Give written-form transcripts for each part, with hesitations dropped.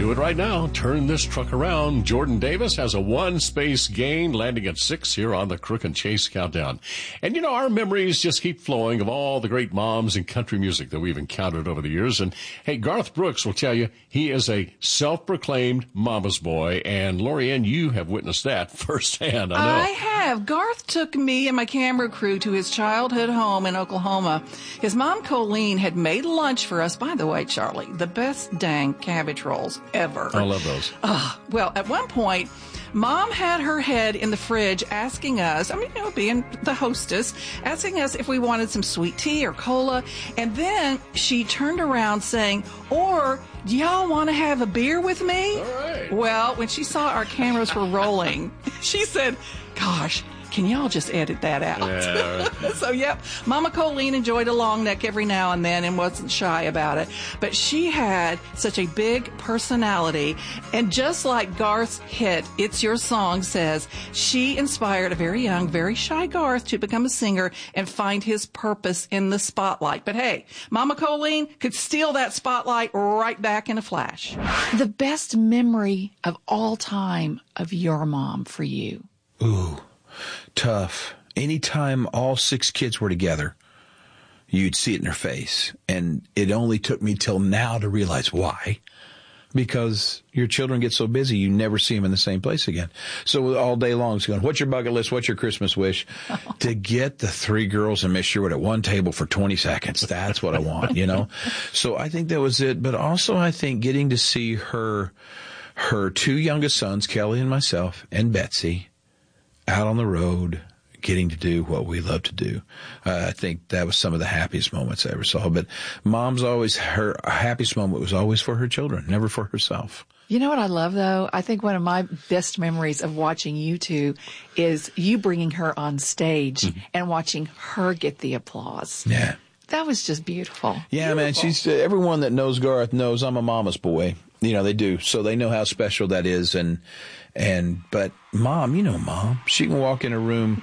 do it right now. Turn this truck around. Jordan Davis has a 1 space gain, landing at 6 here on the Crook and Chase Countdown. And, you know, our memories just keep flowing of all the great moms in country music that we've encountered over the years. And, hey, Garth Brooks will tell you he is a self-proclaimed mama's boy. And, Lorianne, you have witnessed that firsthand, I know. I have. Garth took me and my camera crew to his childhood home in Oklahoma. His mom, Colleen, had made lunch for us. By the way, Charlie, the best dang cabbage rolls ever. I love those. Well, at one point, Mom had her head in the fridge asking us, being the hostess, asking us if we wanted some sweet tea or cola. And then she turned around saying, or do y'all want to have a beer with me? All right. Well, when she saw our cameras were rolling, she said, gosh, can y'all just edit that out? Yeah. So, yep, Mama Colleen enjoyed a long neck every now and then and wasn't shy about it. But she had such a big personality. And just like Garth's hit, It's Your Song, says, she inspired a very young, very shy Garth to become a singer and find his purpose in the spotlight. But hey, Mama Colleen could steal that spotlight right back in a flash. The best memory of all time of your mom for you? Ooh. Tough. Anytime all 6 kids were together, you'd see it in their face. And it only took me till now to realize why. Because your children get so busy, you never see them in the same place again. So all day long, it's going, what's your bucket list? What's your Christmas wish? To get the 3 girls and Miss Sherwood at one table for 20 seconds. That's what I want, you know? So I think that was it. But also I think getting to see her 2 youngest sons, Kelly and myself, and Betsy, out on the road, getting to do what we love to do. I think that was some of the happiest moments I ever saw. But Mom's always, her happiest moment was always for her children, never for herself. You know what I love, though? I think one of my best memories of watching you two is you bringing her on stage and watching her get the applause. Yeah. That was just beautiful. Yeah, beautiful. Man, she's everyone that knows Garth knows I'm a mama's boy. You know, they do. So they know how special that is. But Mom, you know Mom, she can walk in a room,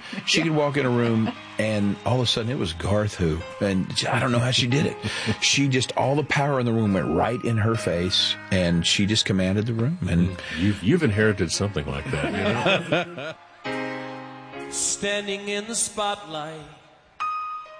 and all of a sudden it was Garth who, and I don't know how she did it. She just, all the power in the room went right in her face, and she just commanded the room. And you've inherited something like that, you know? Standing in the spotlight,